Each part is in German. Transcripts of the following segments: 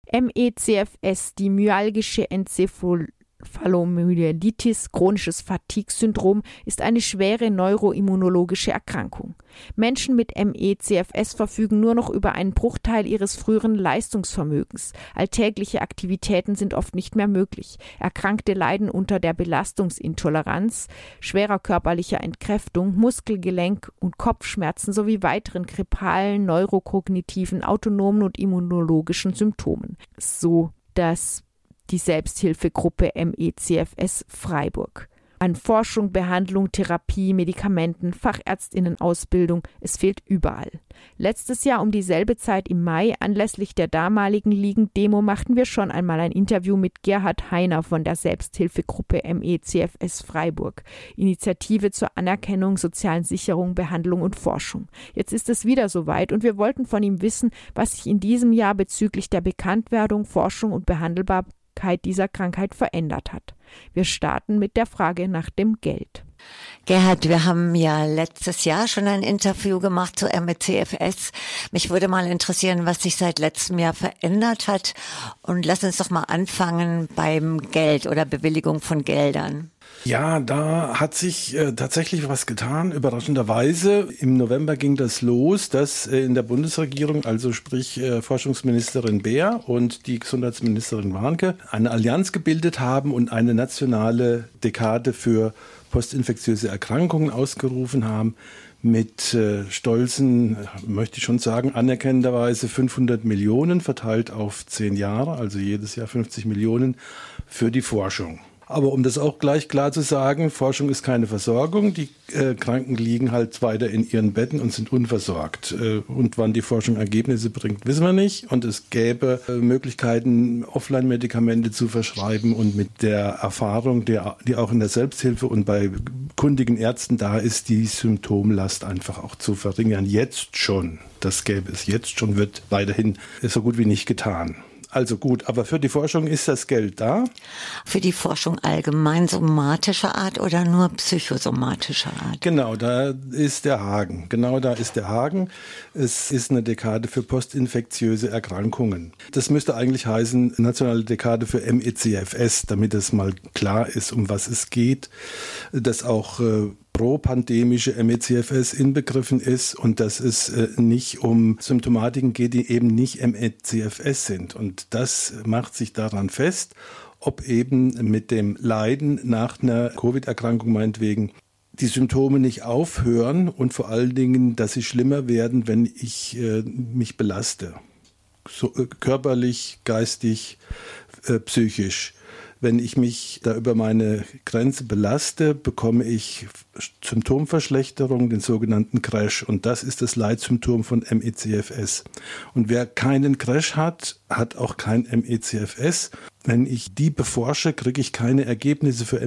MECFS, die myalgische Enzephalomyelitis, chronisches Fatigue-Syndrom, ist eine schwere neuroimmunologische Erkrankung. Menschen mit MECFS verfügen nur noch über einen Bruchteil ihres früheren Leistungsvermögens. Alltägliche Aktivitäten sind oft nicht mehr möglich. Erkrankte leiden unter der Belastungsintoleranz, schwerer körperlicher Entkräftung, Muskelgelenk- und Kopfschmerzen sowie weiteren grippalen, neurokognitiven, autonomen und immunologischen Symptomen. So dass die Selbsthilfegruppe MECFS Freiburg. An Forschung, Behandlung, Therapie, Medikamenten, FachärztInnen-Ausbildung, es fehlt überall. Letztes Jahr um dieselbe Zeit im Mai, anlässlich der damaligen Liegen-Demo, machten wir schon einmal ein Interview mit Gerhard Heiner von der Selbsthilfegruppe MECFS Freiburg, Initiative zur Anerkennung, sozialen Sicherung, Behandlung und Forschung. Jetzt ist es wieder soweit und wir wollten von ihm wissen, was sich in diesem Jahr bezüglich der Bekanntwerdung, Forschung und Behandelbarkeit dieser Krankheit verändert hat. Wir starten mit der Frage nach dem Geld. Gerhard, wir haben ja letztes Jahr schon ein Interview gemacht zu MECFS. Mich würde mal interessieren, was sich seit letztem Jahr verändert hat. Und lass uns doch mal anfangen beim Geld oder Bewilligung von Geldern. Ja, da hat sich tatsächlich was getan, überraschenderweise. Im November ging das los, dass in der Bundesregierung, also sprich Forschungsministerin Beer und die Gesundheitsministerin Warnke, eine Allianz gebildet haben und eine nationale Dekade für postinfektiöse Erkrankungen ausgerufen haben. Mit stolzen, möchte ich schon sagen, anerkennenderweise 500 Millionen verteilt auf 10 Jahre, also jedes Jahr 50 Millionen für die Forschung. Aber um das auch gleich klar zu sagen, Forschung ist keine Versorgung. Die Kranken liegen halt weiter in ihren Betten und sind unversorgt. Und wann die Forschung Ergebnisse bringt, wissen wir nicht. Und es gäbe Möglichkeiten, Offline-Medikamente zu verschreiben. Und mit der Erfahrung, die auch in der Selbsthilfe und bei kundigen Ärzten da ist, die Symptomlast einfach auch zu verringern. Jetzt schon, das gäbe es jetzt schon, wird weiterhin so gut wie nicht getan. Also gut, aber für die Forschung ist das Geld da? Für die Forschung allgemein somatischer Art oder nur psychosomatischer Art? Genau, da ist der Haken. Es ist eine Dekade für postinfektiöse Erkrankungen. Das müsste eigentlich heißen, nationale Dekade für MECFS, damit es mal klar ist, um was es geht, dass auch pro-pandemische MECFS inbegriffen ist und dass es nicht um Symptomatiken geht, die eben nicht MECFS sind. Und das macht sich daran fest, ob eben mit dem Leiden nach einer Covid-Erkrankung meinetwegen die Symptome nicht aufhören und vor allen Dingen, dass sie schlimmer werden, wenn ich mich belaste. So, körperlich, geistig, psychisch. Wenn ich mich da über meine Grenze belaste, bekomme ich Symptomverschlechterung, den sogenannten Crash. Und das ist das Leitsymptom von MECFS. Und wer keinen Crash hat, hat auch kein MECFS. Wenn ich die beforsche, kriege ich keine Ergebnisse für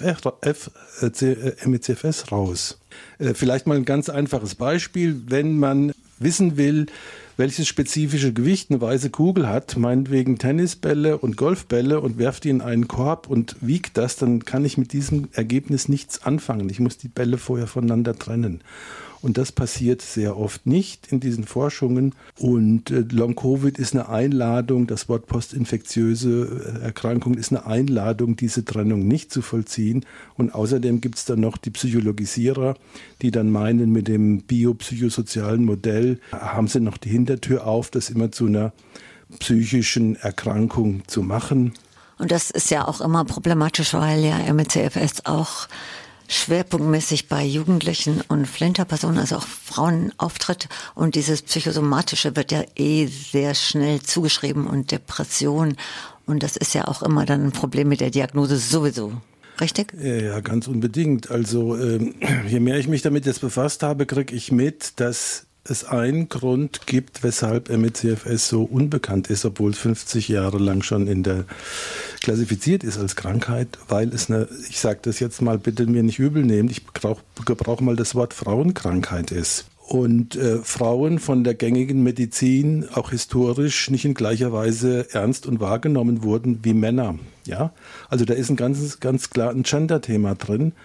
MECFS raus. Vielleicht mal ein ganz einfaches Beispiel. Wenn man wissen will, welches spezifische Gewicht eine weiße Kugel hat, meinetwegen Tennisbälle und Golfbälle, und werft die in einen Korb und wiegt das, dann kann ich mit diesem Ergebnis nichts anfangen. Ich muss die Bälle vorher voneinander trennen. Und das passiert sehr oft nicht in diesen Forschungen. Und Long-Covid ist eine Einladung, das Wort postinfektiöse Erkrankung ist eine Einladung, diese Trennung nicht zu vollziehen. Und außerdem gibt es dann noch die Psychologisierer, die dann meinen, mit dem biopsychosozialen Modell haben sie noch die Hintertür auf, das immer zu einer psychischen Erkrankung zu machen. Und das ist ja auch immer problematisch, weil ja MECFS auch schwerpunktmäßig bei Jugendlichen und Flinterpersonen, also auch Frauen auftritt. Und dieses Psychosomatische wird ja sehr schnell zugeschrieben und Depression. Und das ist ja auch immer dann ein Problem mit der Diagnose sowieso. Richtig? Ja, ganz unbedingt. Also je mehr ich mich damit jetzt befasst habe, kriege ich mit, dass es einen Grund gibt, weshalb MECFS so unbekannt ist, obwohl es 50 Jahre lang schon klassifiziert ist als Krankheit, weil es ich sage das jetzt mal, bitte mir nicht übel nehmen, ich gebrauche mal das Wort Frauenkrankheit ist. Und Frauen von der gängigen Medizin auch historisch nicht in gleicher Weise ernst und wahrgenommen wurden wie Männer. Ja? Also da ist ganz klar ein Gender-Thema drin.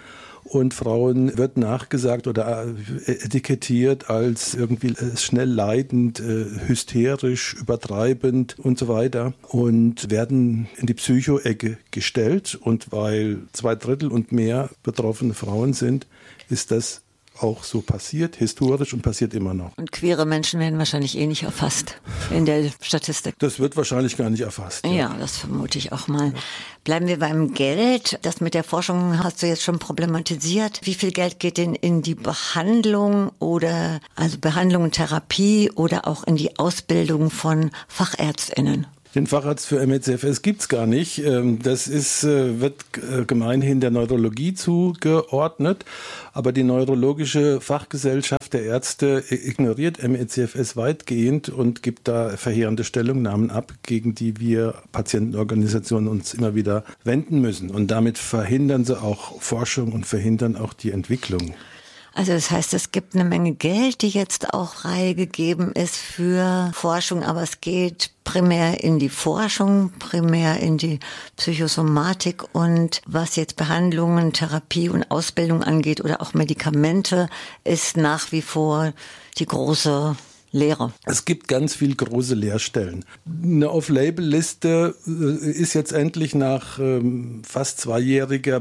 Und Frauen wird nachgesagt oder etikettiert als irgendwie schnell leidend, hysterisch, übertreibend und so weiter und werden in die Psycho-Ecke gestellt. Und weil 2/3 und mehr betroffene Frauen sind, ist das auch so passiert, historisch, und passiert immer noch. Und queere Menschen werden wahrscheinlich nicht erfasst in der Statistik. Das wird wahrscheinlich gar nicht erfasst. Ja, das vermute ich auch mal. Ja. Bleiben wir beim Geld. Das mit der Forschung hast du jetzt schon problematisiert. Wie viel Geld geht denn in die Behandlung oder also Behandlung und Therapie oder auch in die Ausbildung von FachärztInnen? Den Facharzt für ME/CFS gibt's gar nicht. Das wird gemeinhin der Neurologie zugeordnet. Aber die neurologische Fachgesellschaft der Ärzte ignoriert ME/CFS weitgehend und gibt da verheerende Stellungnahmen ab, gegen die wir Patientenorganisationen uns immer wieder wenden müssen. Und damit verhindern sie auch Forschung und verhindern auch die Entwicklung. Also das heißt, es gibt eine Menge Geld, die jetzt auch freigegeben ist für Forschung, aber es geht primär in die Forschung, primär in die Psychosomatik und was jetzt Behandlungen, Therapie und Ausbildung angeht oder auch Medikamente, ist nach wie vor die große Lehre. Es gibt ganz viel große Leerstellen. Eine Off-Label-Liste ist jetzt endlich nach fast 2-jähriger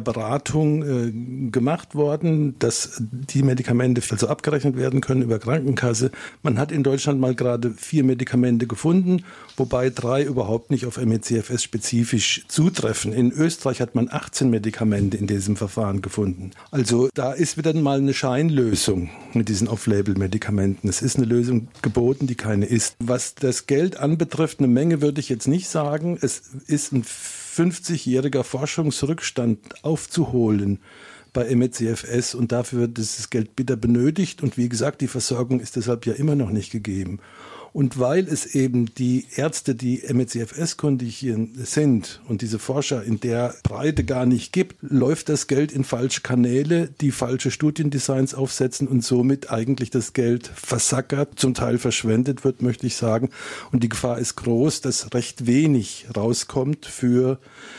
Beratung gemacht worden, dass die Medikamente also abgerechnet werden können über Krankenkasse. Man hat in Deutschland mal gerade 4 Medikamente gefunden, wobei 3 überhaupt nicht auf ME/CFS spezifisch zutreffen. In Österreich hat man 18 Medikamente in diesem Verfahren gefunden. Also da ist wieder mal eine Scheinlösung mit diesen Off-Label-Medikamenten. Es ist eine Lösung geboten, die keine ist. Was das Geld anbetrifft, eine Menge würde ich jetzt nicht sagen. Es ist ein 50-jähriger Forschungsrückstand aufzuholen bei ME/CFS und dafür wird dieses Geld bitter benötigt. Und wie gesagt, die Versorgung ist deshalb ja immer noch nicht gegeben. Und weil es eben die Ärzte, die ME/CFS-kundig sind und diese Forscher in der Breite gar nicht gibt, läuft das Geld in falsche Kanäle, die falsche Studiendesigns aufsetzen und somit eigentlich das Geld versackert, zum Teil verschwendet wird, möchte ich sagen. Und die Gefahr ist groß, dass recht wenig rauskommt für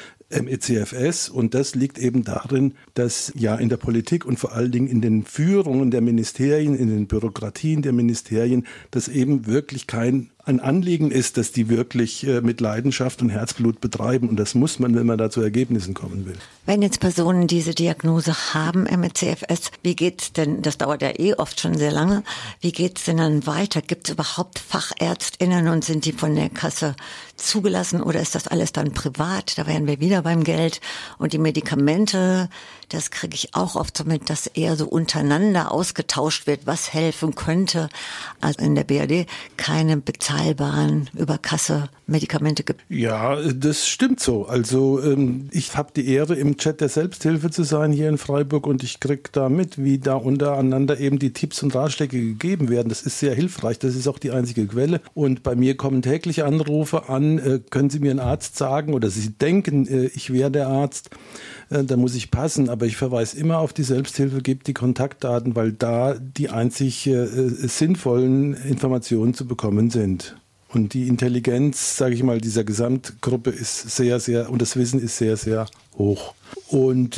ME/CFS und das liegt eben darin, dass ja in der Politik und vor allen Dingen in den Führungen der Ministerien, in den Bürokratien der Ministerien, das eben wirklich kein Anliegen ist, dass die wirklich mit Leidenschaft und Herzblut betreiben und das muss man, wenn man da zu Ergebnissen kommen will. Wenn jetzt Personen diese Diagnose haben, ME/CFS, wie geht's denn, das dauert ja oft schon sehr lange, wie geht's denn dann weiter? Gibt es überhaupt FachärztInnen und sind die von der Kasse zugelassen oder ist das alles dann privat? Da wären wir wieder beim Geld und die Medikamente, das kriege ich auch oft so mit, dass eher so untereinander ausgetauscht wird, was helfen könnte. Also in der BRD keine bezahlbaren über Kasse Medikamente gibt. Ja, das stimmt so. Also ich habe die Ehre, im Chat der Selbsthilfe zu sein hier in Freiburg und ich kriege da mit, wie da untereinander eben die Tipps und Ratschläge gegeben werden. Das ist sehr hilfreich. Das ist auch die einzige Quelle. Und bei mir kommen täglich Anrufe an, können Sie mir einen Arzt sagen oder Sie denken, ich wäre der Arzt. Da muss ich passen, aber ich verweise immer auf die Selbsthilfe, gebe die Kontaktdaten, weil da die einzig sinnvollen Informationen zu bekommen sind. Und die Intelligenz, sage ich mal, dieser Gesamtgruppe ist sehr, sehr, und das Wissen ist sehr, sehr hoch. Und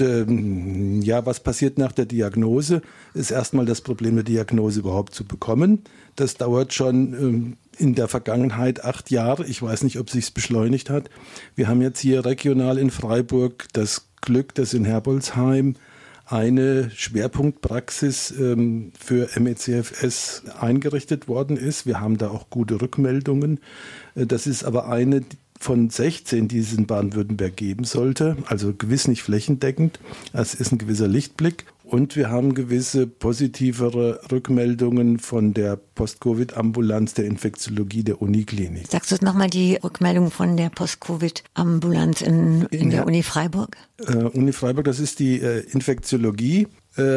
ja, was passiert nach der Diagnose? Ist erstmal das Problem, eine Diagnose überhaupt zu bekommen. Das dauert schon in der Vergangenheit 8 Jahre. Ich weiß nicht, ob sich's beschleunigt hat. Wir haben jetzt hier regional in Freiburg das Glück, dass in Herbolzheim eine Schwerpunktpraxis für ME/CFS eingerichtet worden ist. Wir haben da auch gute Rückmeldungen. Das ist aber eine von 16, die es in Baden-Württemberg geben sollte. Also gewiss nicht flächendeckend. Es ist ein gewisser Lichtblick. Und wir haben gewisse positivere Rückmeldungen von der Post-Covid-Ambulanz der Infektiologie der Uniklinik. Sagst du nochmal die Rückmeldung von der Post-Covid-Ambulanz in der Uni Freiburg? Uni Freiburg, das ist die Infektiologie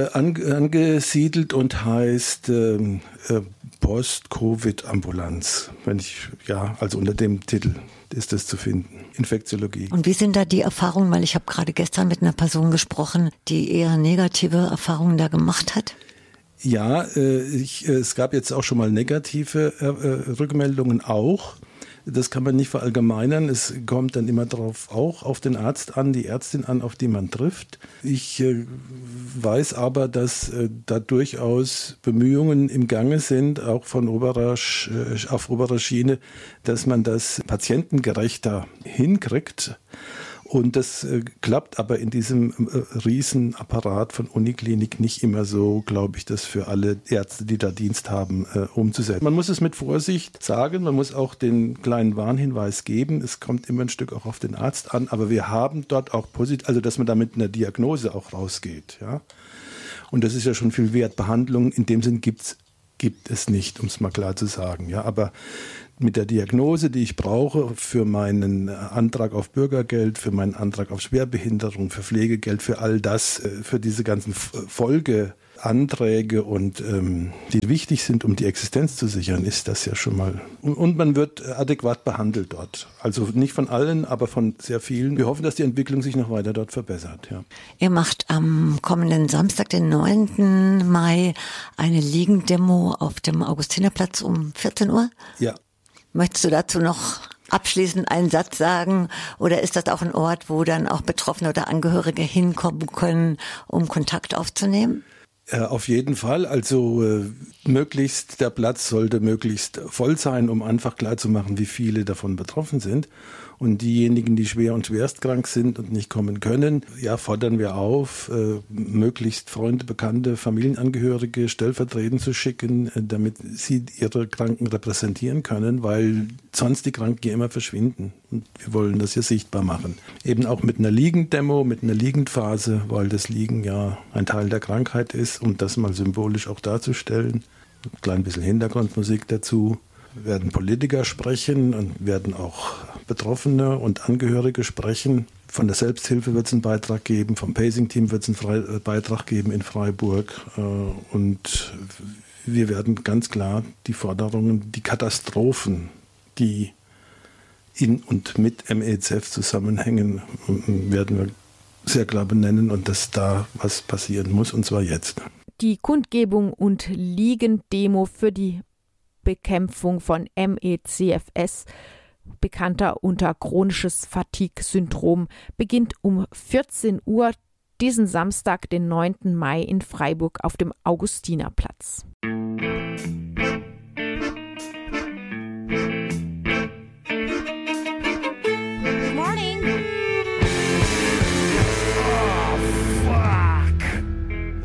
angesiedelt und heißt Post-Covid-Ambulanz. Also unter dem Titel ist das zu finden. Infektiologie. Und wie sind da die Erfahrungen? Weil ich habe gerade gestern mit einer Person gesprochen, die eher negative Erfahrungen da gemacht hat. Ja, es gab jetzt auch schon mal negative Rückmeldungen auch. Das kann man nicht verallgemeinern. Es kommt dann immer auch auf den Arzt an, die Ärztin an, auf die man trifft. Ich weiß aber, dass da durchaus Bemühungen im Gange sind, auch von auf oberer Schiene, dass man das patientengerechter hinkriegt. Und das klappt aber in diesem Riesenapparat von Uniklinik nicht immer so, glaube ich, das für alle Ärzte, die da Dienst haben, umzusetzen. Man muss es mit Vorsicht sagen, man muss auch den kleinen Warnhinweis geben. Es kommt immer ein Stück auch auf den Arzt an, aber wir haben dort auch also dass man da mit einer Diagnose auch rausgeht. Ja? Und das ist ja schon viel wert. Behandlung in dem Sinn gibt es nicht, um es mal klar zu sagen. Ja? Aber mit der Diagnose, die ich brauche für meinen Antrag auf Bürgergeld, für meinen Antrag auf Schwerbehinderung, für Pflegegeld, für all das, für diese ganzen Folgeanträge und die wichtig sind, um die Existenz zu sichern, ist das ja schon mal. Und man wird adäquat behandelt dort. Also nicht von allen, aber von sehr vielen. Wir hoffen, dass die Entwicklung sich noch weiter dort verbessert. Ja. Ihr macht am kommenden Samstag, den 9. Mai, eine Liegendemo auf dem Augustinerplatz um 14 Uhr? Ja. Möchtest du dazu noch abschließend einen Satz sagen? Oder ist das auch ein Ort, wo dann auch Betroffene oder Angehörige hinkommen können, um Kontakt aufzunehmen? Auf jeden Fall. Also der Platz sollte möglichst voll sein, um einfach klarzumachen, wie viele davon betroffen sind. Und diejenigen, die schwer und schwerstkrank sind und nicht kommen können, ja, fordern wir auf, möglichst Freunde, Bekannte, Familienangehörige stellvertretend zu schicken, damit sie ihre Kranken repräsentieren können, weil sonst die Kranken ja immer verschwinden. Und wir wollen das ja sichtbar machen. Eben auch mit einer Liegendemo, mit einer Liegendphase, weil das Liegen ja ein Teil der Krankheit ist, um das mal symbolisch auch darzustellen. Ein klein bisschen Hintergrundmusik dazu. Wir werden Politiker sprechen und werden auch Betroffene und Angehörige sprechen. Von der Selbsthilfe wird es einen Beitrag geben, vom Pacing-Team wird es einen Beitrag geben in Freiburg. Und wir werden ganz klar die Forderungen, die Katastrophen, die in und mit MECF zusammenhängen, werden wir sehr klar benennen und dass da was passieren muss, und zwar jetzt. Die Kundgebung und Liegendemo für die Bekämpfung von MECFS, bekannter unter chronisches Fatigue-Syndrom, beginnt um 14 Uhr diesen Samstag, den 9. Mai in Freiburg auf dem Augustinerplatz.